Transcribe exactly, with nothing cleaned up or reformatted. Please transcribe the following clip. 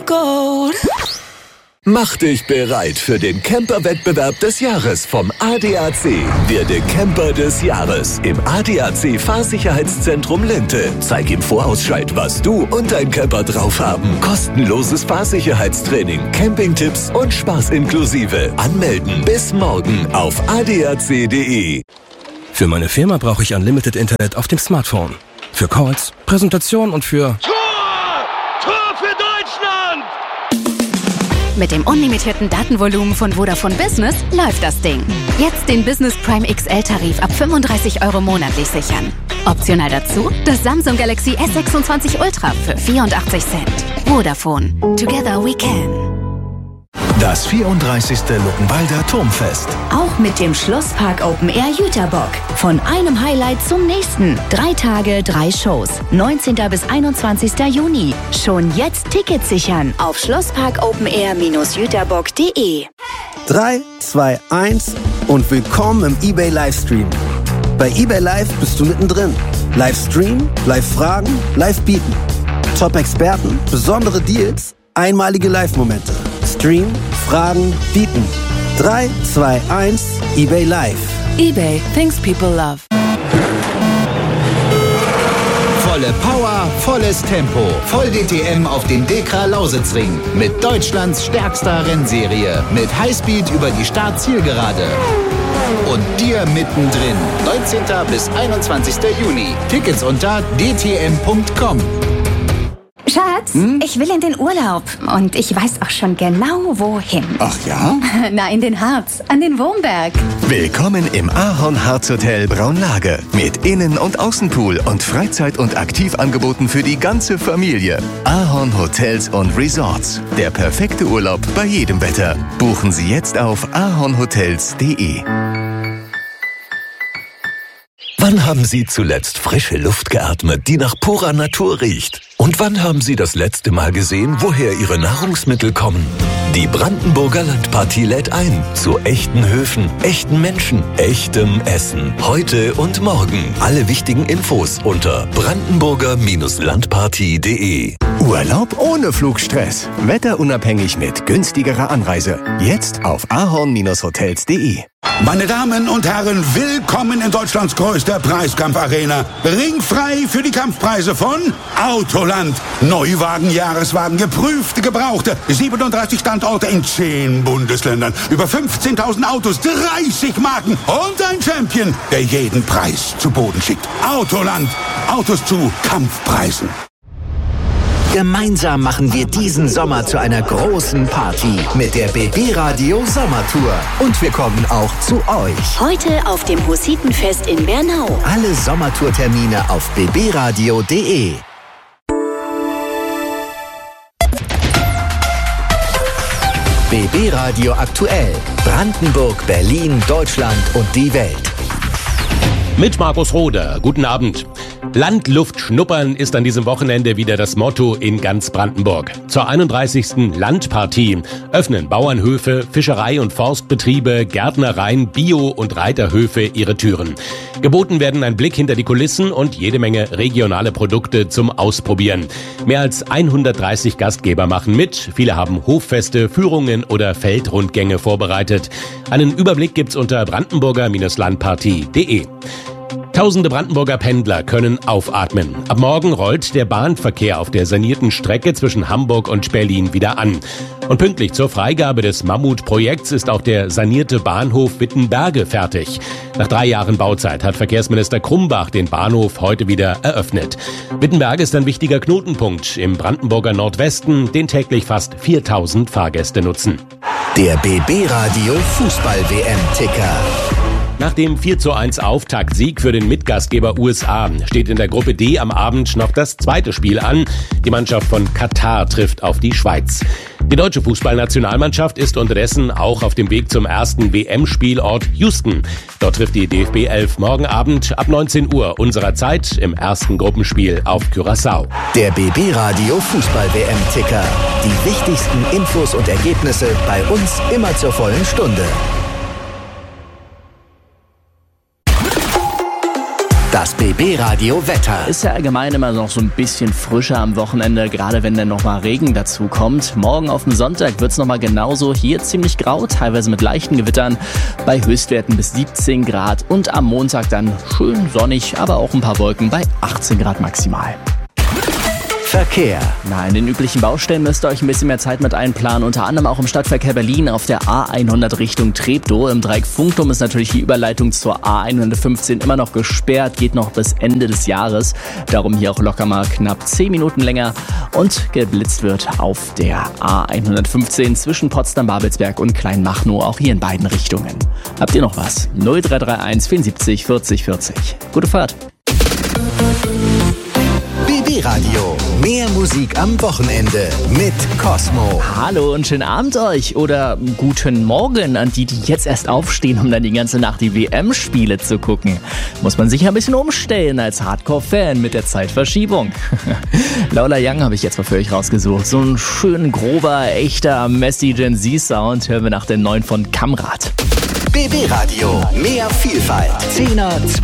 gold. Mach dich bereit für den Camper-Wettbewerb des Jahres vom A D A C. Werde Camper des Jahres im A D A C Fahrsicherheitszentrum Linte. Zeig im Vorausscheid, was du und dein Camper drauf haben. Kostenloses Fahrsicherheitstraining, Campingtipps und Spaß inklusive. Anmelden bis morgen auf a d a c punkt d e. Für meine Firma brauche ich Unlimited Internet auf dem Smartphone. Für Calls, Präsentation und für... Tor! Tor für Deutschland! Mit dem unlimitierten Datenvolumen von Vodafone Business läuft das Ding. Jetzt den Business Prime X L-Tarif ab fünfunddreißig Euro monatlich sichern. Optional dazu das Samsung Galaxy S sechsundzwanzig Ultra für vierundachtzig Cent. Vodafone. Together we can. Das vierunddreißigste Luckenwalder Turmfest. Auch mit dem Schlosspark Open Air Jüterbock. Von einem Highlight zum nächsten. Drei Tage, drei Shows. neunzehnten bis einundzwanzigsten Juni. Schon jetzt Tickets sichern auf schlosspark open air jüterbock punkt de. drei, zwei, eins und willkommen im eBay Livestream. Bei eBay Live bist du mittendrin. Livestream, Live-Fragen, Live-Bieten. Top-Experten, besondere Deals, einmalige Live-Momente. Stream, Fragen, Bieten. drei, zwei, eins, eBay Live. eBay, things people love. Volle Power, volles Tempo. Voll D T M auf dem Dekra Lausitzring. Mit Deutschlands stärkster Rennserie. Mit Highspeed über die Start-Zielgerade. Und dir mittendrin. neunzehnten bis einundzwanzigsten Juni. Tickets unter d t m punkt com. Schatz, hm? ich will in den Urlaub. Und ich weiß auch schon genau, wohin. Ach ja? Na, in den Harz, an den Wurmberg. Willkommen im Ahorn Harz Hotel Braunlage. Mit Innen- und Außenpool und Freizeit- und Aktivangeboten für die ganze Familie. Ahorn Hotels und Resorts. Der perfekte Urlaub bei jedem Wetter. Buchen Sie jetzt auf ahorn hotels punkt de. Wann haben Sie zuletzt frische Luft geatmet, die nach purer Natur riecht? Und wann haben Sie das letzte Mal gesehen, woher Ihre Nahrungsmittel kommen? Die Brandenburger Landpartie lädt ein zu echten Höfen, echten Menschen, echtem Essen. Heute und morgen. Alle wichtigen Infos unter brandenburger Landpartie punkt de. Urlaub ohne Flugstress. Wetterunabhängig mit günstigerer Anreise. Jetzt auf ahorn hotels punkt de. Meine Damen und Herren, willkommen in Deutschlands größter Preiskampfarena. Ringfrei für die Kampfpreise von Autoland. Neuwagen, Jahreswagen, geprüfte, gebrauchte. siebenunddreißig Standorte in zehn Bundesländern. Über fünfzehntausend Autos, dreißig Marken und ein Champion, der jeden Preis zu Boden schickt. Autoland. Autos zu Kampfpreisen. Gemeinsam machen wir diesen Sommer zu einer großen Party mit der B B Radio Sommertour. Und wir kommen auch zu euch. Heute auf dem Hussitenfest in Bernau. Alle Sommertourtermine auf b b radio punkt de. B B Radio aktuell. Brandenburg, Berlin, Deutschland und die Welt. Mit Markus Roder. Guten Abend. Landluft schnuppern ist an diesem Wochenende wieder das Motto in ganz Brandenburg. Zur einunddreißigsten Landpartie öffnen Bauernhöfe, Fischerei- und Forstbetriebe, Gärtnereien, Bio- und Reiterhöfe ihre Türen. Geboten werden ein Blick hinter die Kulissen und jede Menge regionale Produkte zum Ausprobieren. Mehr als hundertdreißig Gastgeber machen mit. Viele haben Hoffeste, Führungen oder Feldrundgänge vorbereitet. Einen Überblick gibt's unter brandenburger Landpartie punkt de. Tausende Brandenburger Pendler können aufatmen. Ab morgen rollt der Bahnverkehr auf der sanierten Strecke zwischen Hamburg und Berlin wieder an. Und pünktlich zur Freigabe des Mammutprojekts ist auch der sanierte Bahnhof Wittenberge fertig. Nach drei Jahren Bauzeit hat Verkehrsminister Krumbach den Bahnhof heute wieder eröffnet. Wittenberge ist ein wichtiger Knotenpunkt im Brandenburger Nordwesten, den täglich fast viertausend Fahrgäste nutzen. Der B B Radio Fußball-W M-Ticker. Nach dem vier zu eins Auftaktsieg für den Mitgastgeber U S A steht in der Gruppe D am Abend noch das zweite Spiel an. Die Mannschaft von Katar trifft auf die Schweiz. Die deutsche Fußballnationalmannschaft ist unterdessen auch auf dem Weg zum ersten W M-Spielort Houston. Dort trifft die D F B elf morgen Abend ab neunzehn Uhr unserer Zeit im ersten Gruppenspiel auf Curaçao. Der B B Radio Fußball-W M-Ticker. Die wichtigsten Infos und Ergebnisse bei uns immer zur vollen Stunde. Das B B-Radio Wetter. Ist ja allgemein immer noch so ein bisschen frischer am Wochenende, gerade wenn dann nochmal Regen dazu kommt. Morgen auf dem Sonntag wird es nochmal genauso. Hier ziemlich grau, teilweise mit leichten Gewittern, bei Höchstwerten bis siebzehn Grad. Und am Montag dann schön sonnig, aber auch ein paar Wolken bei achtzehn Grad maximal. Verkehr. Na, in den üblichen Baustellen müsst ihr euch ein bisschen mehr Zeit mit einplanen. Unter anderem auch im Stadtverkehr Berlin auf der A hundert Richtung Treptow. Im Dreieck Funkturm ist natürlich die Überleitung zur A hundertfünfzehn immer noch gesperrt. Geht noch bis Ende des Jahres. Darum hier auch locker mal knapp zehn Minuten länger. Und geblitzt wird auf der A hundertfünfzehn zwischen Potsdam-Babelsberg und Kleinmachnow. Auch hier in beiden Richtungen. Habt ihr noch was? null drei drei eins vierundsiebzig vierzig vierzig. Gute Fahrt. B B-Radio. Mehr Musik am Wochenende mit Cosmo. Hallo und schönen Abend euch oder guten Morgen an die, die jetzt erst aufstehen, um dann die ganze Nacht die W M-Spiele zu gucken. Muss man sich ein bisschen umstellen als Hardcore-Fan mit der Zeitverschiebung. Lola Young habe ich jetzt mal für euch rausgesucht. So ein schön grober, echter Messi-Gen Z-Sound hören wir nach dem neuen von Kamrat. B B-Radio. Mehr Vielfalt. Zehner,